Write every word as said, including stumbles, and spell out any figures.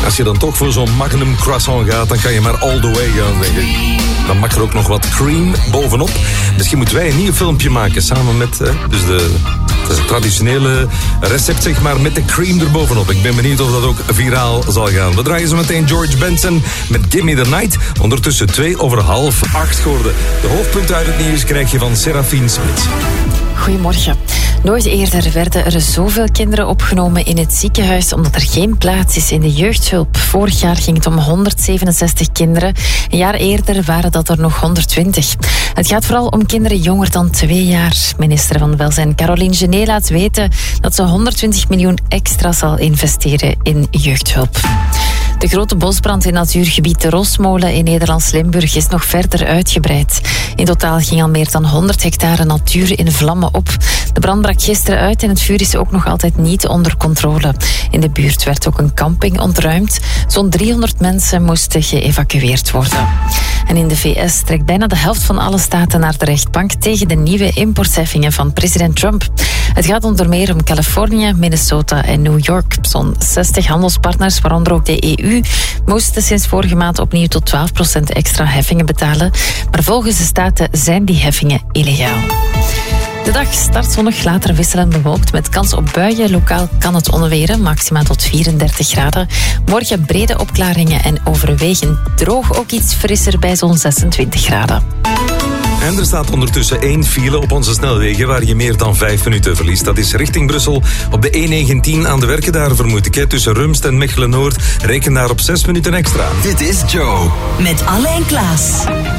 Als je dan toch voor zo'n Magnum croissant gaat, dan kan je maar all the way gaan, denk ik. Dan mag er ook nog wat cream bovenop. Misschien moeten wij een nieuw filmpje maken samen met eh, dus de, de traditionele recept, zeg maar, met de cream erbovenop. Ik ben benieuwd of dat ook viraal zal gaan. We draaien zo meteen George Benson met Gimme the Night. Ondertussen twee over half acht geworden. De hoofdpunten uit het nieuws krijg je van Serafine Smit. Goedemorgen. Nooit eerder werden er zoveel kinderen opgenomen in het ziekenhuis omdat er geen plaats is in de jeugdhulp. Vorig jaar ging het om honderdzevenenzestig kinderen. Een jaar eerder waren dat er nog honderdtwintig. Het gaat vooral om kinderen jonger dan twee jaar. Minister van Welzijn Caroline Genet laat weten dat ze honderdtwintig miljoen extra zal investeren in jeugdhulp. De grote bosbrand in natuurgebied de Rosmolen in Nederlands-Limburg is nog verder uitgebreid. In totaal ging al meer dan honderd hectare natuur in vlammen op. De brand brak gisteren uit en het vuur is ook nog altijd niet onder controle. In de buurt werd ook een camping ontruimd. Zo'n driehonderd mensen moesten geëvacueerd worden. En in de V S trekt bijna de helft van alle staten naar de rechtbank tegen de nieuwe importheffingen van president Trump. Het gaat onder meer om Californië, Minnesota en New York. Zo'n zestig handelspartners, waaronder ook de E U, moesten sinds vorige maand opnieuw tot twaalf procent extra heffingen betalen. Maar volgens de staten zijn die heffingen illegaal. De dag start zonnig, later wisselend bewolkt met kans op buien. Lokaal kan het onweren, maximaal tot vierendertig graden. Morgen brede opklaringen en overwegend droog, ook iets frisser bij zo'n zesentwintig graden. En er staat ondertussen één file op onze snelwegen waar je meer dan vijf minuten verliest. Dat is richting Brussel op de E negentien aan de werken daar, vermoed ik. Hè. Tussen Rumst en Mechelen-Noord reken daar op zes minuten extra. Dit is Joe. Met Alain Klaas.